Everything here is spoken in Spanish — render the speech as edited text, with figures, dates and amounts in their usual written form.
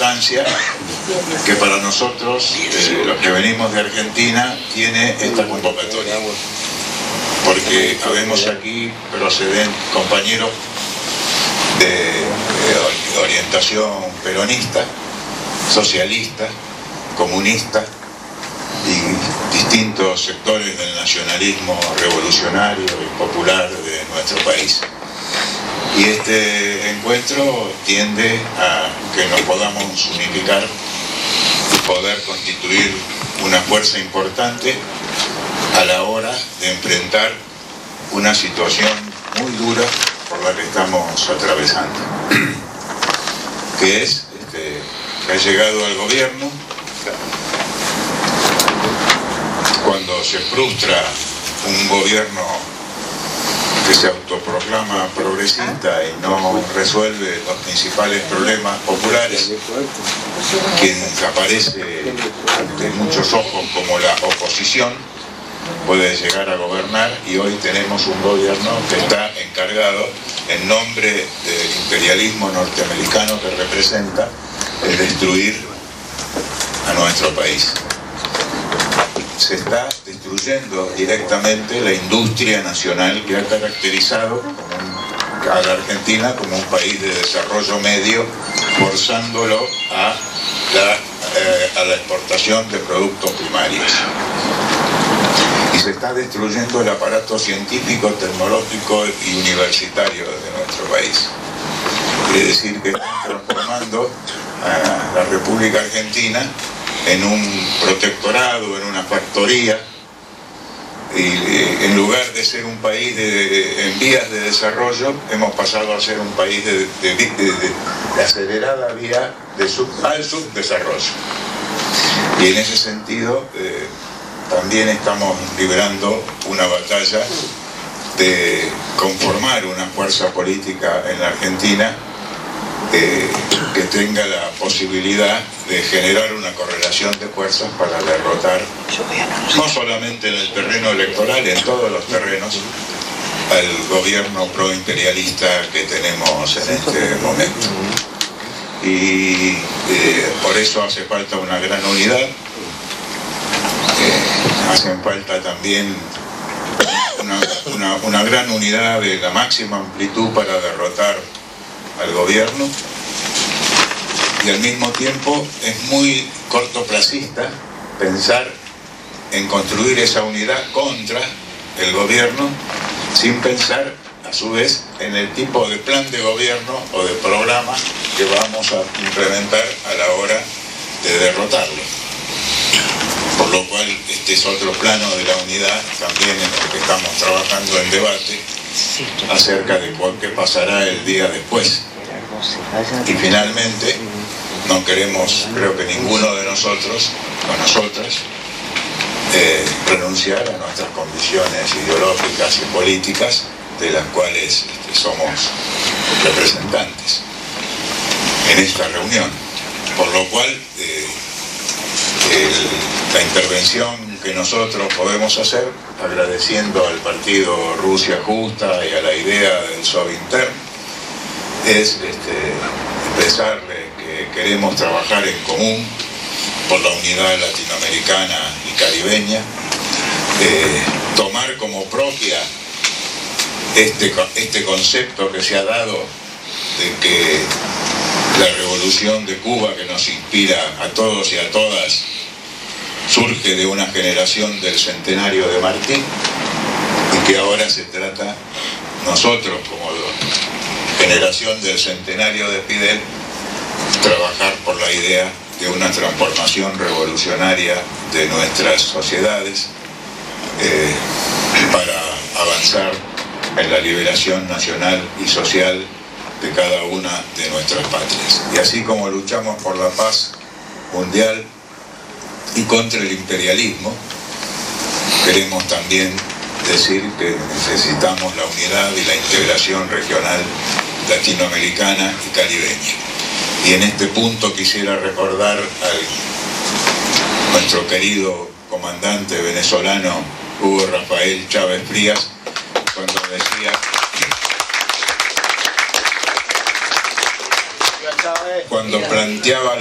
importancia que para nosotros, los que venimos de Argentina, tiene esta convocatoria. Porque habemos aquí compañeros de orientación peronista, socialista, comunista y distintos sectores del nacionalismo revolucionario y popular de nuestro país. Y este encuentro tiende a que nos podamos unificar y poder constituir una fuerza importante a la hora de enfrentar una situación muy dura por la que estamos atravesando, que es que ha llegado al gobierno cuando se frustra un gobierno que se autoproclama progresista y no resuelve los principales problemas populares, quien aparece ante muchos ojos como la oposición, puede llegar a gobernar, y hoy tenemos un gobierno que está encargado, en nombre del imperialismo norteamericano que representa, de destruir a nuestro país. Se está destruyendo directamente la industria nacional que ha caracterizado a la Argentina como un país de desarrollo medio, forzándolo a la exportación de productos primarios. Y se está destruyendo el aparato científico, tecnológico y universitario de nuestro país. Quiere decir que están transformando a la República Argentina en un protectorado, en una factoría, y en lugar de ser un país en vías de desarrollo, hemos pasado a ser un país de acelerada vía al subdesarrollo. Y en ese sentido también estamos librando una batalla de conformar una fuerza política en la Argentina que tenga la posibilidad de generar una correlación de fuerzas para derrotar, no solamente en el terreno electoral, en todos los terrenos, al gobierno proimperialista que tenemos en este momento. Y por eso hace falta una gran unidad, hacen falta también una gran unidad de la máxima amplitud para derrotar al gobierno, y al mismo tiempo es muy cortoplacista pensar en construir esa unidad contra el gobierno sin pensar a su vez en el tipo de plan de gobierno o de programa que vamos a implementar a la hora de derrotarlo. Por lo cual este es otro plano de la unidad también en el que estamos trabajando en debate acerca de qué pasará el día después. Y finalmente, no queremos, creo que ninguno de nosotros o nosotras, renunciar a nuestras convicciones ideológicas y políticas de las cuales somos representantes en esta reunión. Por lo cual, la intervención que nosotros podemos hacer, agradeciendo al partido Rusia Justa y a la idea del Sovinter, es expresarle que queremos trabajar en común por la unidad latinoamericana y caribeña, tomar como propia este concepto que se ha dado de que la revolución de Cuba, que nos inspira a todos y a todas, surge de una generación del centenario de Martí, y que ahora se trata, nosotros como generación del centenario de Fidel, trabajar por la idea de una transformación revolucionaria de nuestras sociedades para avanzar en la liberación nacional y social de cada una de nuestras patrias. Y así como luchamos por la paz mundial y contra el imperialismo, queremos también decir que necesitamos la unidad y la integración regional latinoamericana y caribeña. Y en este punto quisiera recordar a nuestro querido comandante venezolano Hugo Rafael Chávez Frías, cuando decía, cuando planteaba